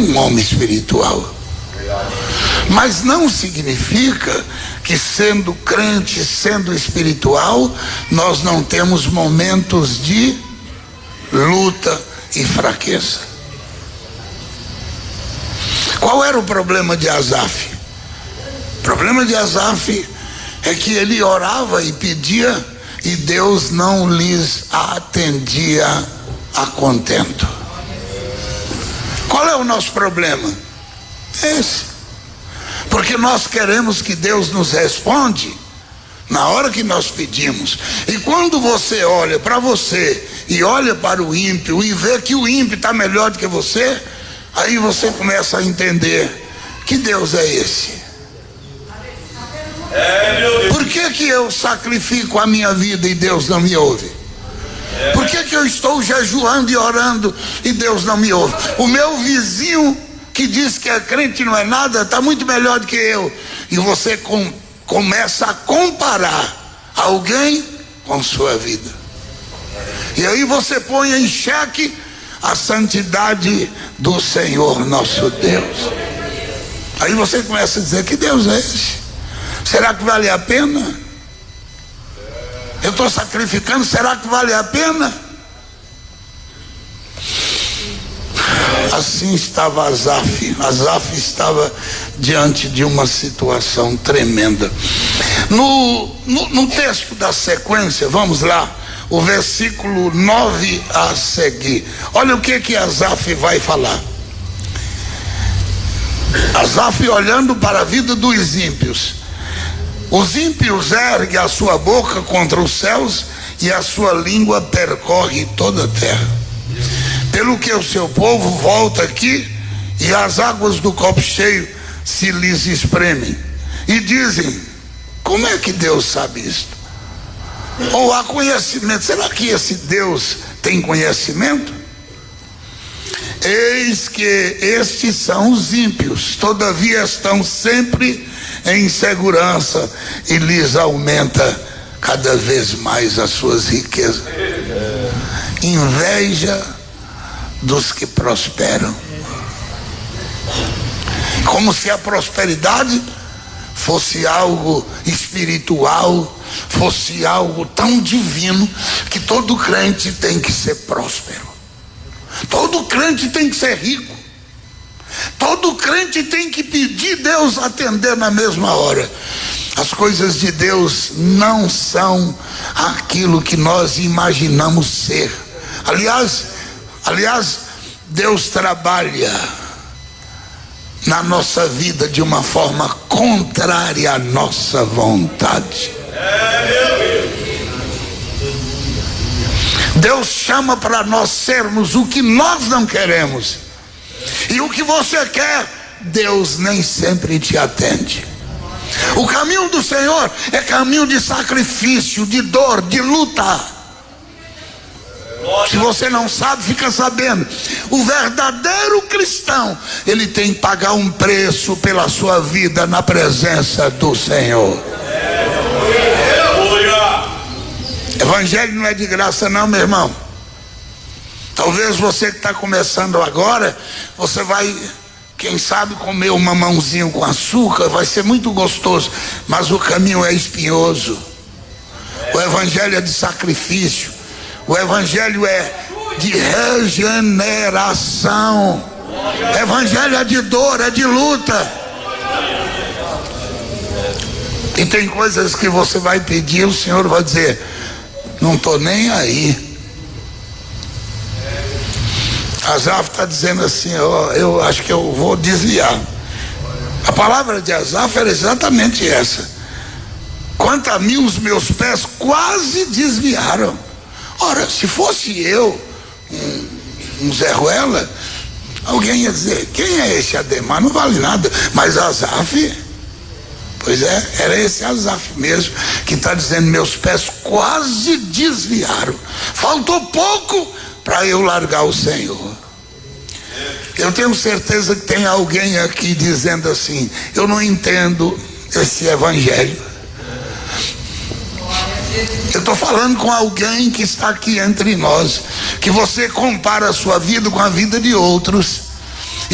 um homem espiritual. Mas não significa que, sendo crente, sendo espiritual, nós não temos momentos de luta e fraqueza. Qual era o problema de Asaf? O problema de Asaf é que ele orava e pedia e Deus não lhes atendia a contento. Qual é o nosso problema? Esse. Porque nós queremos que Deus nos responde na hora que nós pedimos. E quando você olha para você e olha para o ímpio e vê que o ímpio está melhor do que você, aí você começa a entender que Deus é esse. Por que eu sacrifico a minha vida e Deus não me ouve? Por que eu estou jejuando e orando e Deus não me ouve? O meu vizinho que diz que é crente não é nada, está muito melhor do que eu. E você começa a comparar alguém com sua vida. E aí você põe em xeque a santidade do Senhor nosso Deus. Aí você começa a dizer: que Deus é esse? Será que vale a pena? Eu estou sacrificando, será que vale a pena? Assim estava Asaf. Asaf estava diante de uma situação tremenda. No texto da sequência, vamos lá, o versículo 9 a seguir. Olha o que Asaf vai falar. Asaf olhando para a vida dos ímpios. Os ímpios erguem a sua boca contra os céus e a sua língua percorre toda a terra. Pelo que o seu povo volta aqui e as águas do copo cheio se lhes espremem. E dizem: como é que Deus sabe isto? Ou há conhecimento? Será que esse Deus tem conhecimento? Eis que estes são os ímpios, todavia estão sempre em segurança e lhes aumenta cada vez mais as suas riquezas. Inveja dos que prosperam. Como se a prosperidade fosse algo espiritual, fosse algo tão divino que todo crente tem que ser próspero, todo crente tem que ser rico, todo crente tem que pedir Deus atender na mesma hora. As coisas de Deus não são aquilo que nós imaginamos ser. Aliás, Deus trabalha na nossa vida de uma forma contrária à nossa vontade. Deus chama para nós sermos o que nós não queremos. E o que você quer, Deus nem sempre te atende. O caminho do Senhor é caminho de sacrifício, de dor, de luta. Se você não sabe, fica sabendo. O verdadeiro cristão, ele tem que pagar um preço pela sua vida na presença do Senhor. Evangelho não é de graça não, meu irmão. Talvez você que está começando agora, você vai, quem sabe, comer um mamãozinho com açúcar, vai ser muito gostoso, mas o caminho é espinhoso. O evangelho é de sacrifício. O evangelho é de regeneração. O evangelho é de dor, é de luta. E tem coisas que você vai pedir, o Senhor vai dizer: não estou nem aí. Asaf está dizendo assim: eu acho que eu vou desviar. A palavra de Asaf era exatamente essa: quanto a mim, os meus pés quase desviaram. Ora, se fosse eu, um Zé Ruela, alguém ia dizer: quem é esse Ademar? Não vale nada. Mas Asaf, pois é, era esse Asaf mesmo que está dizendo: meus pés quase desviaram, faltou pouco para eu largar o Senhor. Eu tenho certeza que tem alguém aqui dizendo assim: eu não entendo esse evangelho. Eu estou falando com alguém que está aqui entre nós, que você compara a sua vida com a vida de outros,